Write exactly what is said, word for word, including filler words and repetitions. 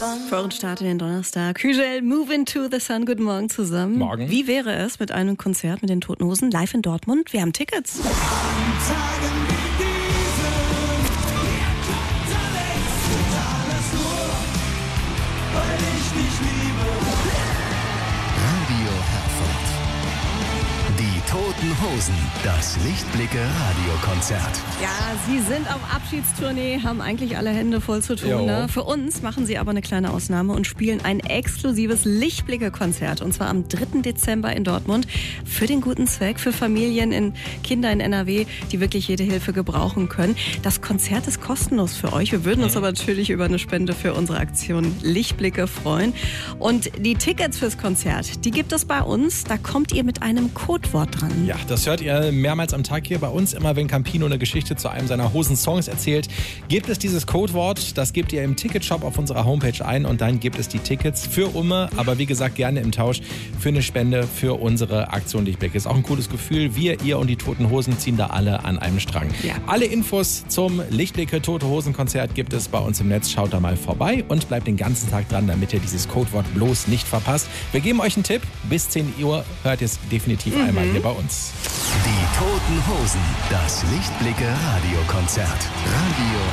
Für uns Start in den Donnerstag. Hügel, Move into the Sun. Guten Morgen zusammen. Morgen. Wie wäre es mit einem Konzert mit den Toten Hosen live in Dortmund? Wir haben Tickets. An Tagen wie diesen, mir kommt alles, alles nur, weil ich dich liebe. Radio Herford. Die Toten Hosen. Das Lichtblicke-Radiokonzert. Ja, sie sind auf Abschiedstournee, haben eigentlich alle Hände voll zu tun. Jo. Ne? Für uns machen sie aber eine kleine Ausnahme und spielen ein exklusives Lichtblicke-Konzert. Und zwar am dritten Dezember in Dortmund. Für den guten Zweck, für Familien, in Kinder in N R W, die wirklich jede Hilfe gebrauchen können. Das Konzert ist kostenlos für euch. Wir würden uns aber natürlich über eine Spende für unsere Aktion Lichtblicke freuen. Und die Tickets fürs Konzert, die gibt es bei uns. Da kommt ihr mit einem Codewort dran. Ja, das hört ihr mehrmals am Tag hier bei uns. Immer wenn Campino eine Geschichte zu einem seiner Hosen-Songs erzählt, gibt es dieses Codewort. Das gebt ihr im Ticketshop auf unserer Homepage ein und dann gibt es die Tickets für Umme, aber wie gesagt gerne im Tausch für eine Spende für unsere Aktion Lichtblicke. Ist auch ein cooles Gefühl. Wir, ihr und die Toten Hosen ziehen da alle an einem Strang. Ja. Alle Infos zum Lichtblicke Tote Hosen Konzert gibt es bei uns im Netz. Schaut da mal vorbei und bleibt den ganzen Tag dran, damit ihr dieses Codewort bloß nicht verpasst. Wir geben euch einen Tipp. Bis zehn Uhr hört ihr es definitiv Mhm. einmal hier bei uns. Die Toten Hosen. Das Lichtblicke-Radiokonzert. Radio